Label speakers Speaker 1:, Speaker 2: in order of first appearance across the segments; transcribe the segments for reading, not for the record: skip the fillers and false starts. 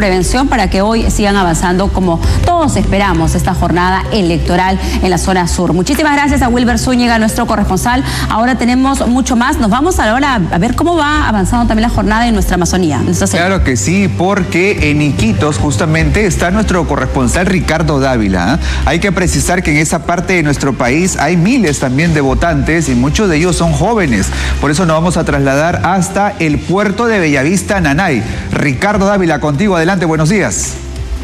Speaker 1: prevención para que hoy sigan avanzando como todos esperamos esta jornada electoral en la zona sur. Muchísimas gracias a Wilber Zúñiga, nuestro corresponsal. Ahora tenemos mucho más. Nos vamos ahora a ver cómo va avanzando también la jornada en nuestra Amazonía.
Speaker 2: Claro que sí, porque en Iquitos justamente está nuestro corresponsal Ricardo Dávila. Hay que precisar que en esa parte de nuestro país hay miles también de votantes y muchos de ellos son jóvenes. Por eso nos vamos a trasladar hasta el puerto de Bellavista, Nanay. Ricardo Dávila, contigo, adelante, buenos días.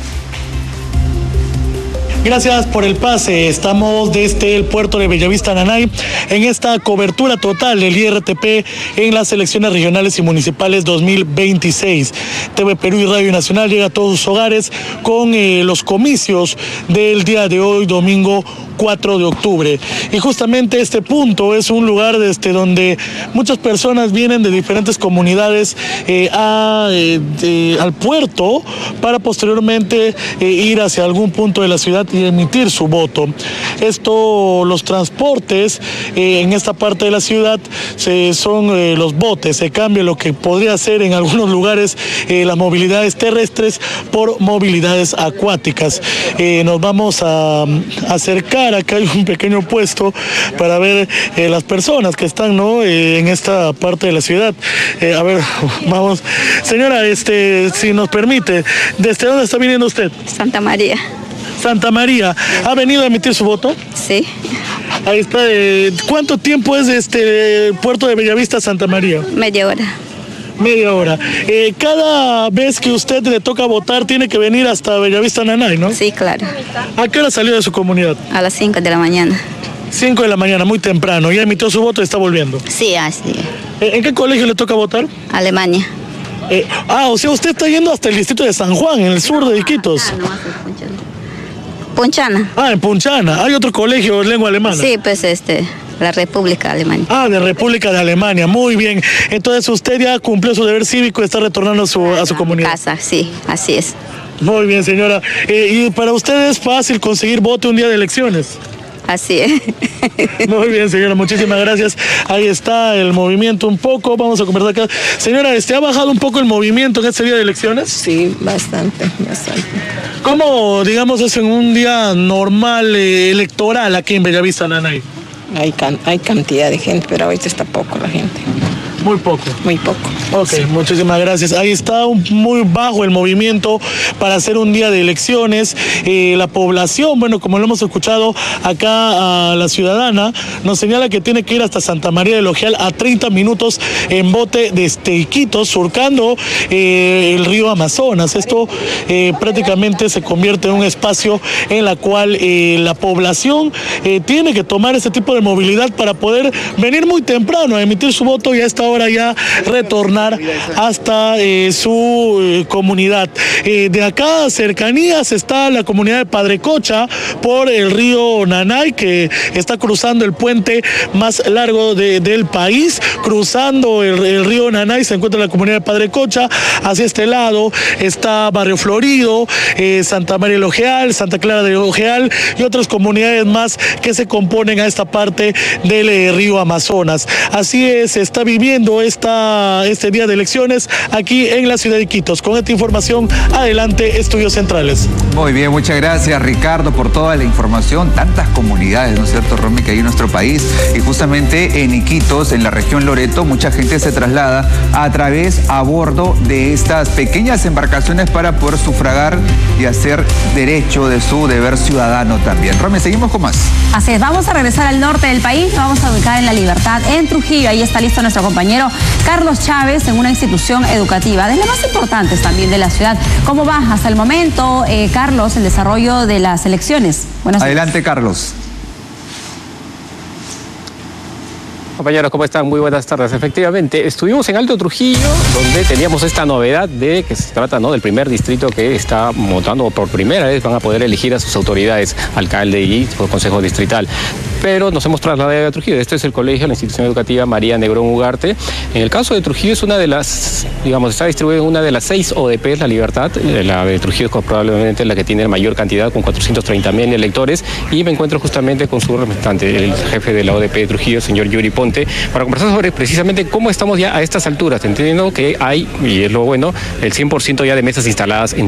Speaker 3: Gracias por el pase. Estamos desde el puerto de Bellavista, Nanay, en esta cobertura total del IRTP en las elecciones regionales y municipales 2026. TV Perú y Radio Nacional llega a todos sus hogares con los comicios del día de hoy, domingo 4 de octubre. Y justamente este punto es un lugar donde muchas personas vienen de diferentes comunidades al puerto para posteriormente ir hacia algún punto de la ciudad y emitir su voto. Los transportes en esta parte de la ciudad son los botes. Se cambia lo que podría ser en algunos lugares las movilidades terrestres por movilidades acuáticas. Nos vamos a acercar. Acá hay un pequeño puesto para ver las personas que están en esta parte de la ciudad. A ver, vamos. Señora, si nos permite, ¿desde dónde está viniendo usted?
Speaker 4: Santa María.
Speaker 3: Santa María. ¿Ha venido a emitir su voto?
Speaker 4: Sí.
Speaker 3: Ahí está. ¿Cuánto tiempo es de puerto de Bellavista a Santa María?
Speaker 4: Media hora.
Speaker 3: Media hora. Cada vez que usted le toca votar tiene que venir hasta Bellavista, Nanay, ¿no?
Speaker 4: Sí, claro.
Speaker 3: ¿A qué hora salió de su comunidad?
Speaker 4: A las 5 de la mañana.
Speaker 3: 5 de la mañana, muy temprano. ¿Ya emitió su voto y está volviendo?
Speaker 4: Sí, así.
Speaker 3: ¿En qué colegio le toca votar?
Speaker 4: Alemania.
Speaker 3: O sea, usted está yendo hasta el distrito de San Juan, en el sur de Iquitos.
Speaker 4: Punchana.
Speaker 3: En Punchana. ¿Hay otro colegio de lengua alemana?
Speaker 4: Sí, pues la República de Alemania.
Speaker 3: De República de Alemania, muy bien. Entonces usted ya cumplió su deber cívico y está retornando a su comunidad.
Speaker 4: Casa, sí, así es.
Speaker 3: Muy bien, señora. ¿Y para usted es fácil conseguir voto un día de elecciones?
Speaker 4: Así es.
Speaker 3: Muy bien, señora, muchísimas gracias. Ahí está el movimiento un poco. Vamos a conversar acá. Señora, ¿ha bajado un poco el movimiento en este día de elecciones?
Speaker 5: Sí, bastante.
Speaker 3: ¿Cómo, digamos, es en un día normal electoral aquí en Bellavista, Nanay?
Speaker 5: Hay cantidad de gente, pero ahorita está poco la gente.
Speaker 3: Muy poco.
Speaker 5: Muy poco.
Speaker 3: Ok, sí. Muchísimas gracias. Ahí está muy bajo el movimiento para hacer un día de elecciones. La población, bueno, como lo hemos escuchado acá a la ciudadana, nos señala que tiene que ir hasta Santa María del Ojial a 30 minutos en bote desde Iquitos, surcando el río Amazonas. Esto prácticamente se convierte en un espacio en la cual la población tiene que tomar este tipo de movilidad para poder venir muy temprano a emitir su voto y a esta hora ya retornar hasta su comunidad. De acá, cercanías, está la comunidad de Padre Cocha por el río Nanay, que está cruzando el puente más largo del país. Cruzando el río Nanay se encuentra la comunidad de Padre Cocha. Hacia este lado está Barrio Florido, Santa María del Ojeal, Santa Clara del Ojeal y otras comunidades más que se componen a esta parte del río Amazonas. Así es, se está viviendo este día de elecciones aquí en la ciudad de Iquitos. Con esta información, adelante, Estudios Centrales.
Speaker 2: Muy bien, muchas gracias, Ricardo, por toda la información. Tantas comunidades, ¿no es cierto, Romy, que hay en nuestro país? Y justamente en Iquitos, en la región Loreto, mucha gente se traslada a bordo de estas pequeñas embarcaciones para poder sufragar y hacer derecho de su deber ciudadano también. Romy, seguimos con más.
Speaker 1: Así es, vamos a regresar al norte del país, vamos a ubicar en La Libertad, en Trujillo. Ahí está listo nuestro compañero Carlos Chávez en una institución educativa de las más importantes también de la ciudad. ¿Cómo va hasta el momento, Carlos, el desarrollo de las elecciones? Buenas noches.
Speaker 2: Adelante, Carlos.
Speaker 6: Compañeros, ¿cómo están? Muy buenas tardes. Efectivamente, estuvimos en Alto Trujillo, donde teníamos esta novedad de que se trata del primer distrito que está votando por primera vez. Van a poder elegir a sus autoridades, alcalde y consejo distrital. Pero nos hemos trasladado a Trujillo. Este es el colegio, la institución educativa María Negrón Ugarte. En el caso de Trujillo es una de las, está distribuida en una de las 6 ODPs, La Libertad. La de Trujillo es probablemente la que tiene mayor cantidad, con 430.000 electores. Y me encuentro justamente con su representante, el jefe de la ODP de Trujillo, señor Yuri Ponte, para conversar sobre precisamente cómo estamos ya a estas alturas, entendiendo que hay, y es lo bueno, el 100% ya de mesas instaladas en